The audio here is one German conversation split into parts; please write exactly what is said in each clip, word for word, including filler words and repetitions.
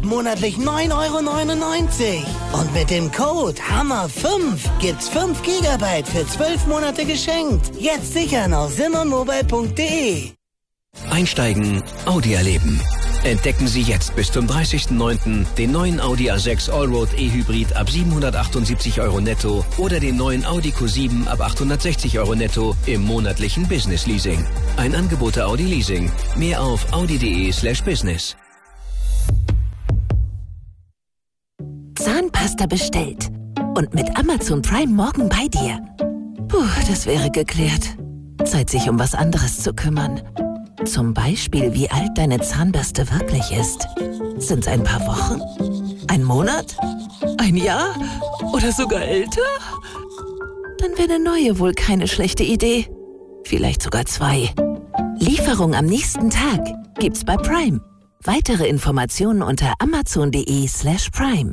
monatlich neun Euro neunundneunzig. Und mit dem Code Hammer fünf gibt's fünf Gigabyte für zwölf Monate geschenkt. Jetzt sichern auf simonmobile punkt de. Einsteigen, Audi erleben. Entdecken Sie jetzt bis zum dreißigsten neunten den neuen Audi A sechs Allroad E-Hybrid ab siebenhundertachtundsiebzig Euro netto oder den neuen Audi Q sieben ab achthundertsechzig Euro netto im monatlichen Business Leasing. Ein Angebot der Audi Leasing. Mehr auf audi.de slash business. Zahnpasta bestellt. Und mit Amazon Prime morgen bei dir. Puh, das wäre geklärt. Zeit, sich um was anderes zu kümmern. Zum Beispiel, wie alt deine Zahnbürste wirklich ist. Sind's ein paar Wochen? Ein Monat? Ein Jahr? Oder sogar älter? Dann wäre eine neue wohl keine schlechte Idee. Vielleicht sogar zwei. Lieferung am nächsten Tag gibt's bei Prime. Weitere Informationen unter amazon.de slash prime.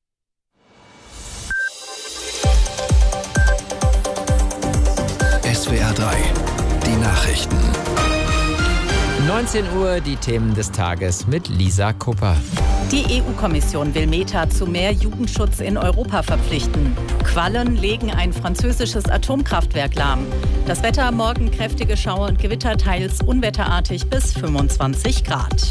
S W R drei, die Nachrichten. neunzehn Uhr, die Themen des Tages mit Lisa Kupper. Die E U-Kommission will Meta zu mehr Jugendschutz in Europa verpflichten. Quallen legen ein französisches Atomkraftwerk lahm. Das Wetter, morgen kräftige Schauer und Gewitter, teils unwetterartig bis fünfundzwanzig Grad.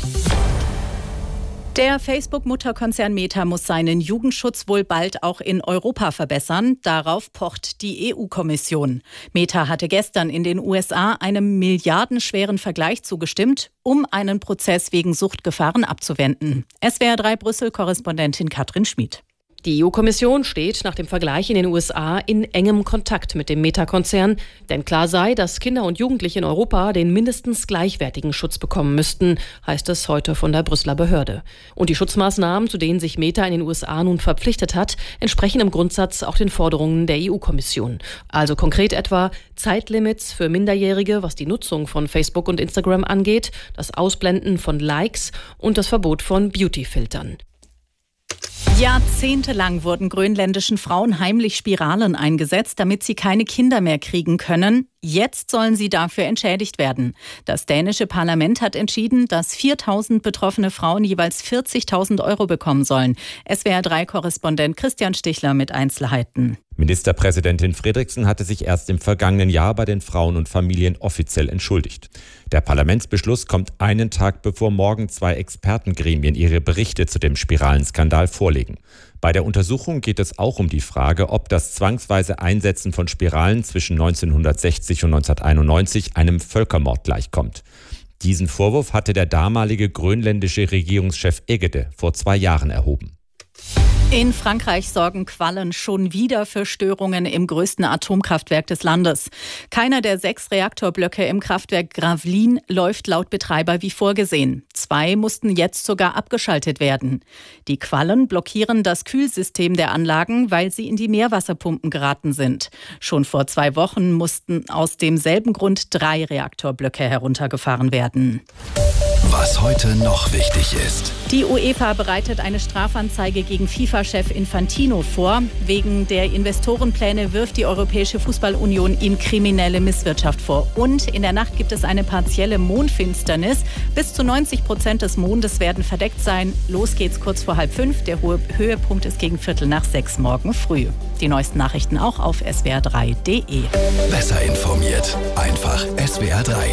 Der Facebook-Mutterkonzern Meta muss seinen Jugendschutz wohl bald auch in Europa verbessern. Darauf pocht die E U-Kommission. Meta hatte gestern in den U S A einem milliardenschweren Vergleich zugestimmt, um einen Prozess wegen Suchtgefahren abzuwenden. S W R drei Brüssel-Korrespondentin Katrin Schmid. Die E U-Kommission steht nach dem Vergleich in den U S A in engem Kontakt mit dem Meta-Konzern. Denn klar sei, dass Kinder und Jugendliche in Europa den mindestens gleichwertigen Schutz bekommen müssten, heißt es heute von der Brüsseler Behörde. Und die Schutzmaßnahmen, zu denen sich Meta in den U S A nun verpflichtet hat, entsprechen im Grundsatz auch den Forderungen der E U-Kommission. Also konkret etwa Zeitlimits für Minderjährige, was die Nutzung von Facebook und Instagram angeht, das Ausblenden von Likes und das Verbot von Beauty-Filtern. Jahrzehntelang wurden grönländischen Frauen heimlich Spiralen eingesetzt, damit sie keine Kinder mehr kriegen können. Jetzt sollen sie dafür entschädigt werden. Das dänische Parlament hat entschieden, dass viertausend betroffene Frauen jeweils vierzigtausend Euro bekommen sollen. S W R drei Korrespondent Christian Stichler mit Einzelheiten. Ministerpräsidentin Fredriksen hatte sich erst im vergangenen Jahr bei den Frauen und Familien offiziell entschuldigt. Der Parlamentsbeschluss kommt einen Tag bevor morgen zwei Expertengremien ihre Berichte zu dem Spiralenskandal vorlegen. Bei der Untersuchung geht es auch um die Frage, ob das zwangsweise Einsetzen von Spiralen zwischen neunzehnhundertsechzig und neunzehnhunderteinundneunzig einem Völkermord gleichkommt. Diesen Vorwurf hatte der damalige grönländische Regierungschef Egede vor zwei Jahren erhoben. In Frankreich sorgen Quallen schon wieder für Störungen im größten Atomkraftwerk des Landes. Keiner der sechs Reaktorblöcke im Kraftwerk Gravelines läuft laut Betreiber wie vorgesehen. Zwei mussten jetzt sogar abgeschaltet werden. Die Quallen blockieren das Kühlsystem der Anlagen, weil sie in die Meerwasserpumpen geraten sind. Schon vor zwei Wochen mussten aus demselben Grund drei Reaktorblöcke heruntergefahren werden. Was heute noch wichtig ist. Die UEFA bereitet eine Strafanzeige gegen FIFA-Chef Infantino vor. Wegen der Investorenpläne wirft die Europäische Fußballunion ihm kriminelle Misswirtschaft vor. Und in der Nacht gibt es eine partielle Mondfinsternis. Bis zu neunzig Prozent des Mondes werden verdeckt sein. Los geht's kurz vor halb fünf. Der Höhepunkt ist gegen Viertel nach sechs morgen früh. Die neuesten Nachrichten auch auf S W R drei Punkt de. Besser informiert. Einfach S W R drei.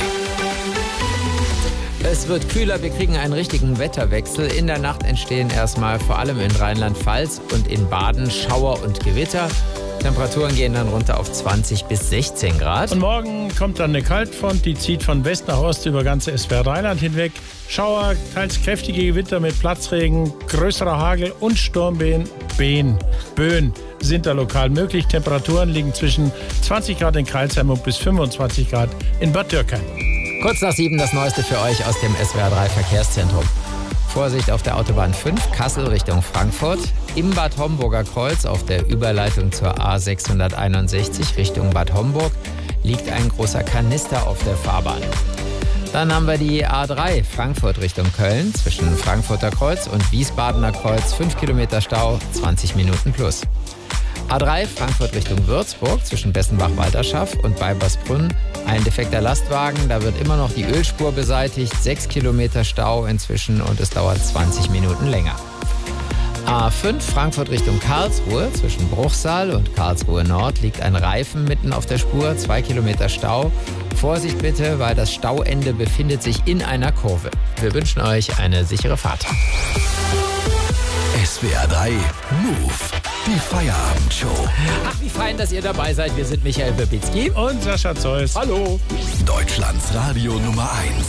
Es wird kühler, wir kriegen einen richtigen Wetterwechsel. In der Nacht entstehen erstmal vor allem in Rheinland-Pfalz und in Baden Schauer und Gewitter. Temperaturen gehen dann runter auf zwanzig bis sechzehn Grad. Und morgen kommt dann eine Kaltfront, die zieht von West nach Ost über ganze S W R Rheinland hinweg. Schauer, teils kräftige Gewitter mit Platzregen, größerer Hagel und Sturmböen Böen, Böen sind da lokal möglich. Temperaturen liegen zwischen zwanzig Grad in Crailsheim und bis fünfundzwanzig Grad in Bad Dürkheim. Kurz nach sieben das Neueste für euch aus dem S W R drei Verkehrszentrum. Vorsicht auf der Autobahn fünf, Kassel Richtung Frankfurt. Im Bad Homburger Kreuz auf der Überleitung zur A sechshunderteinundsechzig Richtung Bad Homburg liegt ein großer Kanister auf der Fahrbahn. Dann haben wir die A drei Frankfurt Richtung Köln zwischen Frankfurter Kreuz und Wiesbadener Kreuz. fünf Kilometer Stau, zwanzig Minuten plus. A drei Frankfurt Richtung Würzburg zwischen Bessenbach-Walterschaff und Beibersbrunn. Ein defekter Lastwagen, da wird immer noch die Ölspur beseitigt. sechs Kilometer Stau inzwischen und es dauert zwanzig Minuten länger. A fünf Frankfurt Richtung Karlsruhe. Zwischen Bruchsal und Karlsruhe Nord liegt ein Reifen mitten auf der Spur. Zwei Kilometer Stau. Vorsicht bitte, weil das Stauende befindet sich in einer Kurve. Wir wünschen euch eine sichere Fahrt. S W R drei Move, die Feierabendshow. Ach, wie fein, dass ihr dabei seid. Wir sind Michael Wibitzki und Sascha Zeus. Hallo. Deutschlands Radio Nummer eins.